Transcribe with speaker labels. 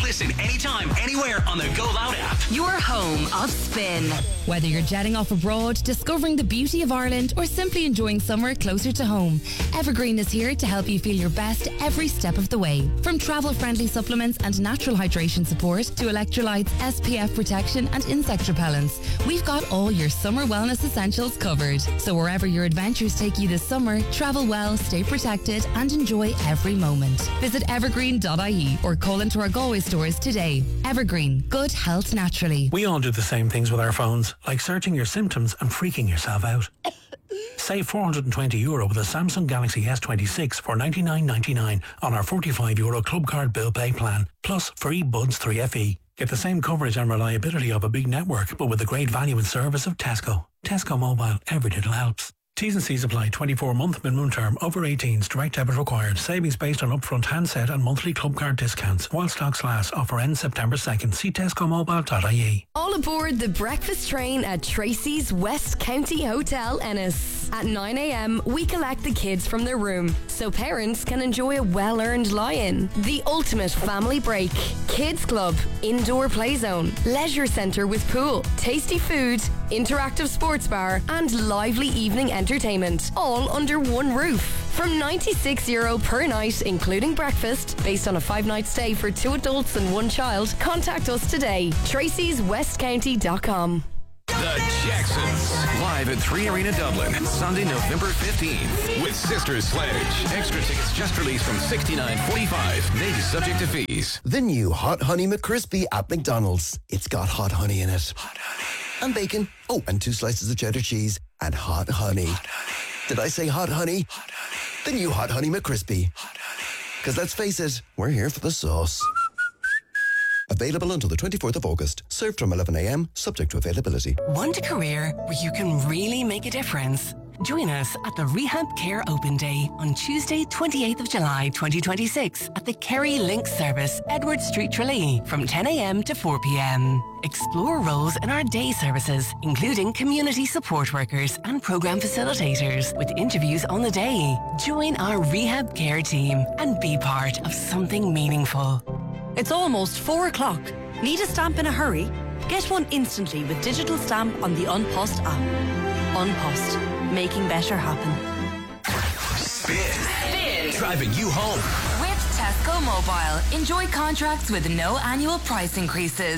Speaker 1: Listen anytime, anywhere on the Go Loud app.
Speaker 2: Your home of spin. Whether you're jetting off abroad, discovering the beauty of Ireland, or simply enjoying summer closer to home, Evergreen is here to help you feel your best every step of the way. From travel-friendly supplements and natural hydration support to electrolytes, SPF protection and insect repellents, we've got all your summer wellness essentials covered. So wherever your adventures take you this summer, travel well, stay protected and enjoy every moment. Visit evergreen.ie or call into our Galway stores today. Evergreen, good health naturally.
Speaker 3: We all do the same things with our phones, like searching your symptoms and freaking yourself out. Save €420 with a Samsung Galaxy S26 for $99.99 on our €45 Club Card Bill Pay plan, plus free Buds 3FE. Get the same coverage and reliability of a big network, but with the great value and service of Tesco. Tesco Mobile, every little helps. T's and C's apply. 24-month minimum term. Over 18s. Direct debit required. Savings based on upfront handset and monthly club card discounts. While stocks last. Offer ends September 2nd. See tescomobile.ie.
Speaker 4: All aboard the breakfast train at Tracy's West County Hotel, Ennis. At 9 a.m, we collect the kids from their room so parents can enjoy a well-earned lie-in. The ultimate family break. Kids club, indoor play zone, leisure centre with pool, tasty food, interactive sports bar and lively evening entertainment, all under one roof. From €96 per night, including breakfast, based on a 5-night stay for 2 adults and 1 child, contact us today. Tracy'sWestCounty.com.
Speaker 5: The Jacksons, live at 3 Arena Dublin, Sunday, November 15th, with Sister Sledge. Extra tickets just released from $69.45, may be subject to fees.
Speaker 6: The new Hot Honey McCrispy at McDonald's. It's got hot honey in it.
Speaker 5: Hot honey.
Speaker 6: And bacon. Oh, and 2 slices of cheddar cheese. And hot honey.
Speaker 5: Hot honey.
Speaker 6: Did I say hot honey?
Speaker 5: Hot honey.
Speaker 6: The new Hot Honey McCrispy.
Speaker 5: Hot honey.
Speaker 6: Because let's face it, we're here for the sauce. Available until the 24th of August. Served from 11 a.m, subject to availability.
Speaker 7: Want a career where you can really make a difference? Join us at the Rehab Care Open Day on Tuesday, 28th of July 2026 at the Kerry Link Service, Edward Street, Tralee, from 10 a.m. to 4 p.m. Explore roles in our day services, including community support workers and program facilitators, with interviews on the day. Join our Rehab Care team and be part of something meaningful.
Speaker 8: It's almost 4 o'clock. Need a stamp in a hurry? Get one instantly with digital stamp on the Unpost app. Unpost. Making better happen.
Speaker 1: Spin. Driving you home.
Speaker 2: With Tesco Mobile, enjoy contracts with no annual price increases.